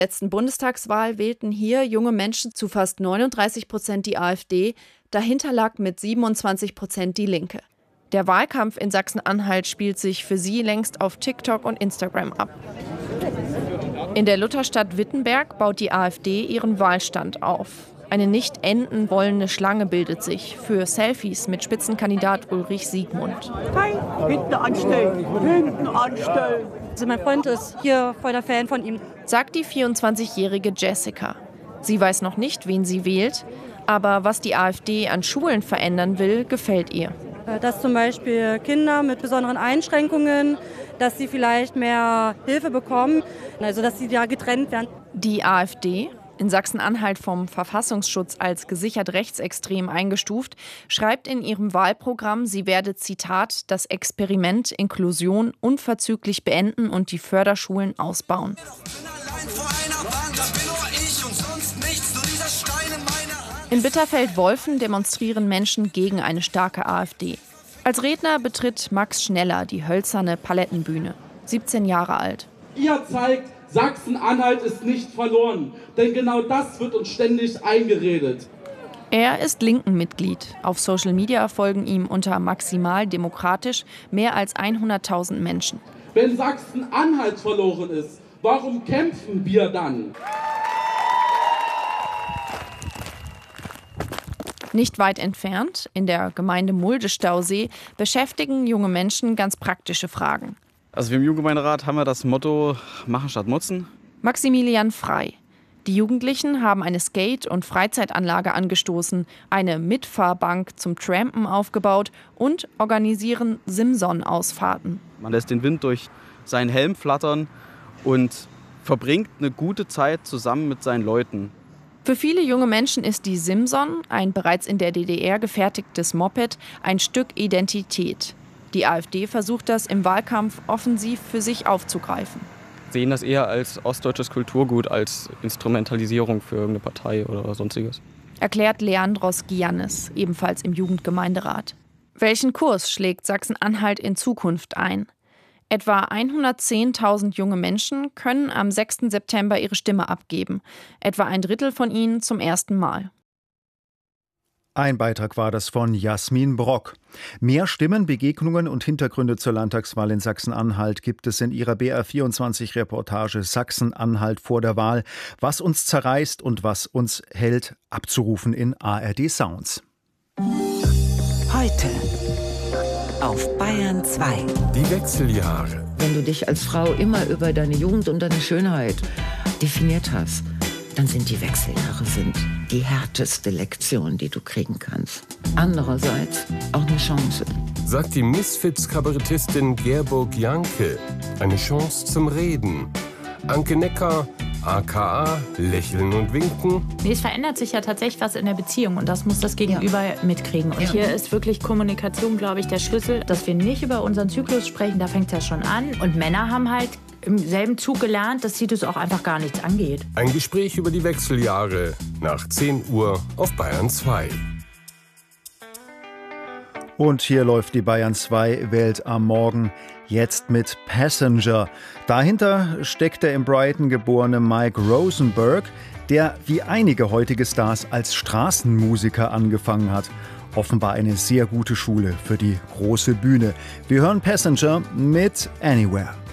Letzten Bundestagswahl wählten hier junge Menschen zu fast 39% die AfD, dahinter lag mit 27% die Linke. Der Wahlkampf in Sachsen-Anhalt spielt sich für sie längst auf TikTok und Instagram ab. In der Lutherstadt Wittenberg baut die AfD ihren Wahlstand auf. Eine nicht enden wollende Schlange bildet sich für Selfies mit Spitzenkandidat Ulrich Siegmund. Hey, hinten anstellen, hinten anstellen. Also mein Freund ist hier voll der Fan von ihm. Sagt die 24-jährige Jessica. Sie weiß noch nicht, wen sie wählt, aber was die AfD an Schulen verändern will, gefällt ihr. Dass zum Beispiel Kinder mit besonderen Einschränkungen, dass sie vielleicht mehr Hilfe bekommen, also dass sie da getrennt werden. Die AfD, in Sachsen-Anhalt vom Verfassungsschutz als gesichert rechtsextrem eingestuft, schreibt in ihrem Wahlprogramm, sie werde, Zitat, das Experiment Inklusion unverzüglich beenden und die Förderschulen ausbauen. In Bitterfeld-Wolfen demonstrieren Menschen gegen eine starke AfD. Als Redner betritt Max Schneller die hölzerne Palettenbühne, 17 Jahre alt. Ihr zeigt, Sachsen-Anhalt ist nicht verloren, denn genau das wird uns ständig eingeredet. Er ist Linken-Mitglied. Auf Social Media folgen ihm unter maximal demokratisch mehr als 100.000 Menschen. Wenn Sachsen-Anhalt verloren ist, warum kämpfen wir dann? Nicht weit entfernt, in der Gemeinde Mulde-Stausee, beschäftigen junge Menschen ganz praktische Fragen. Also wir im Jugendgemeinderat haben wir das Motto Machen statt Mutzen. Maximilian Frei. Die Jugendlichen haben eine Skate- und Freizeitanlage angestoßen, eine Mitfahrbank zum Trampen aufgebaut und organisieren Simson-Ausfahrten. Man lässt den Wind durch seinen Helm flattern und verbringt eine gute Zeit zusammen mit seinen Leuten. Für viele junge Menschen ist die Simson, ein bereits in der DDR gefertigtes Moped, ein Stück Identität. Die AfD versucht das im Wahlkampf offensiv für sich aufzugreifen. Sehen das eher als ostdeutsches Kulturgut, als Instrumentalisierung für irgendeine Partei oder sonstiges. Erklärt Leandros Giannis, ebenfalls im Jugendgemeinderat. Welchen Kurs schlägt Sachsen-Anhalt in Zukunft ein? Etwa 110.000 junge Menschen können am 6. September ihre Stimme abgeben. Etwa ein Drittel von ihnen zum ersten Mal. Ein Beitrag war das von Jasmin Brock. Mehr Stimmen, Begegnungen und Hintergründe zur Landtagswahl in Sachsen-Anhalt gibt es in ihrer BR24-Reportage Sachsen-Anhalt vor der Wahl. Was uns zerreißt und was uns hält, abzurufen in ARD Sounds. Heute auf Bayern 2. Die Wechseljahre. Wenn du dich als Frau immer über deine Jugend und deine Schönheit definiert hast, dann sind die Wechseljahre die härteste Lektion, die du kriegen kannst. Andererseits auch eine Chance. Sagt die Misfits-Kabarettistin Gerburg Janke. Eine Chance zum Reden. Anke Necker, aka Lächeln und Winken. Nee, es verändert sich ja tatsächlich was in der Beziehung und das muss das Gegenüber mitkriegen. Und hier ist wirklich Kommunikation, glaube ich, der Schlüssel, dass wir nicht über unseren Zyklus sprechen, da fängt es ja schon an. Und Männer haben halt im selben Zug gelernt, dass sie das auch einfach gar nichts angeht. Ein Gespräch über die Wechseljahre nach 10 Uhr auf Bayern 2. Und hier läuft die Bayern 2 Welt am Morgen jetzt mit Passenger. Dahinter steckt der in Brighton geborene Mike Rosenberg, der wie einige heutige Stars als Straßenmusiker angefangen hat. Offenbar eine sehr gute Schule für die große Bühne. Wir hören Passenger mit Anywhere.